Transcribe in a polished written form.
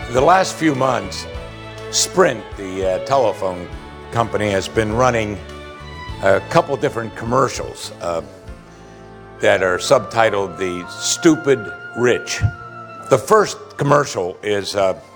The last few months, Sprint, the telephone company, has been running a couple different commercials that are subtitled "The Stupid Rich." The first commercial is